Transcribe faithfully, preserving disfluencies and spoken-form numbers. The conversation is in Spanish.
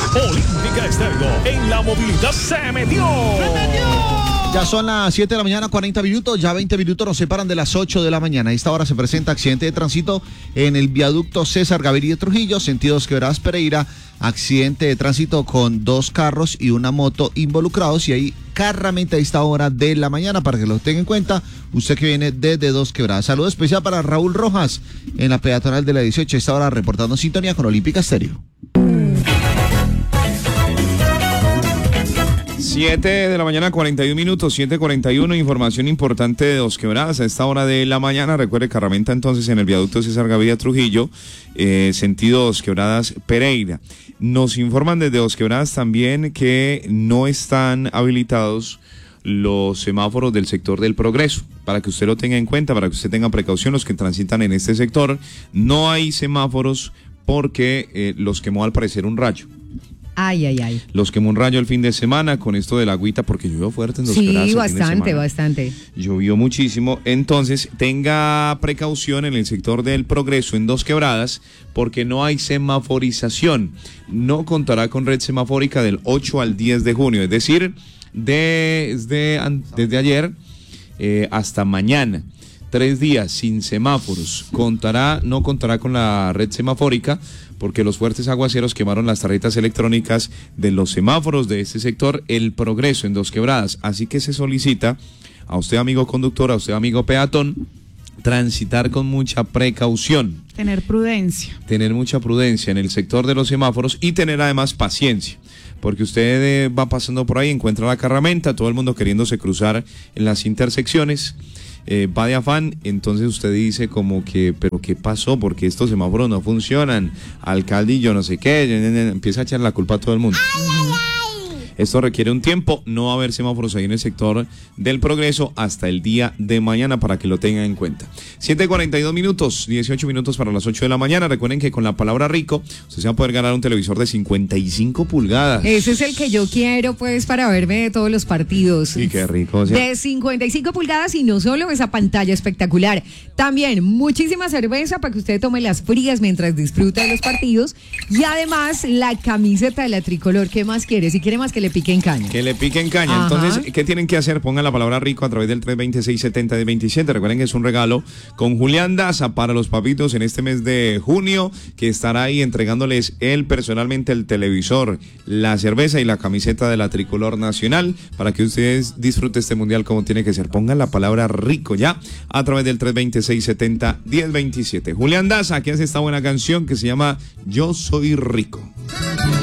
Olímpica Estéreo en la movilidad se metió. ¡Se metió! Ya son las siete de la mañana, cuarenta minutos, ya veinte minutos nos separan de las ocho de la mañana. A esta hora se presenta accidente de tránsito en el viaducto César Gaviria de Trujillo, sentidos Quebradas Pereira, accidente de tránsito con dos carros y una moto involucrados y ahí claramente a esta hora de la mañana para que lo tenga en cuenta, usted que viene desde Dos Quebradas. Saludo especial para Raúl Rojas en la peatonal de la dieciocho, a esta hora reportando sintonía con Olímpica Estéreo. siete de la mañana, cuarenta y un minutos, siete cuarenta y uno, información importante de Dos Quebradas a esta hora de la mañana. Recuerde, cargamenta entonces en el viaducto César Gaviria Trujillo, eh, sentido Dos Quebradas Pereira. Nos informan desde Dos Quebradas también que no están habilitados los semáforos del sector del Progreso, para que usted lo tenga en cuenta, para que usted tenga precaución los que transitan en este sector. No hay semáforos porque eh, los quemó al parecer un rayo. Ay, ay, ay. Los quemó un rayo el fin de semana con esto de la agüita, porque llovió fuerte en Dos Quebradas. Sí, bastante, bastante. Llovió muchísimo, entonces tenga precaución en el sector del Progreso en Dos Quebradas, porque no hay semaforización. No contará con red semafórica del ocho al diez de junio, es decir, desde, desde ayer eh, hasta mañana. Tres días sin semáforos. Contará, no contará con la red semafórica porque los fuertes aguaceros quemaron las tarjetas electrónicas de los semáforos de este sector, el Progreso en Dos Quebradas. Así que se solicita a usted, amigo conductor, a usted, amigo peatón, transitar con mucha precaución. Tener prudencia. Tener mucha prudencia en el sector de los semáforos y tener además paciencia. Porque usted eh, va pasando por ahí, encuentra la carramenta, todo el mundo queriéndose cruzar en las intersecciones. Eh, va de afán, entonces usted dice como que, pero ¿qué pasó? Porque estos semáforos no funcionan, alcalde y yo no sé qué, empieza a echar la culpa a todo el mundo. Ay, ay, ay. Esto requiere un tiempo, no va a haber semáforos ahí en el sector del Progreso hasta el día de mañana para que lo tengan en cuenta. siete cuarenta y dos minutos, dieciocho minutos para las ocho de la mañana. Recuerden que con la palabra rico, usted se va a poder ganar un televisor de cincuenta y cinco pulgadas. Ese es el que yo quiero, pues, para verme de todos los partidos. Y qué rico. ¿Sí? De cincuenta y cinco pulgadas y no solo esa pantalla espectacular. También muchísima cerveza para que usted tome las frías mientras disfruta de los partidos. Y además la camiseta de la tricolor. ¿Qué más quiere? Si quiere más que le pique en caña. Que le pique en caña. Ajá. Entonces, ¿qué tienen que hacer? Pongan la palabra rico a través del tres veintiséis setenta veintisiete. Recuerden que es un regalo con Julián Daza para los papitos en este mes de junio, que estará ahí entregándoles él personalmente el televisor, la cerveza y la camiseta de la tricolor nacional para que ustedes disfruten este mundial como tiene que ser. Pongan la palabra rico ya a través del tres veintiséis setenta veintisiete. Julián Daza, que hace esta buena canción que se llama Yo Soy Rico.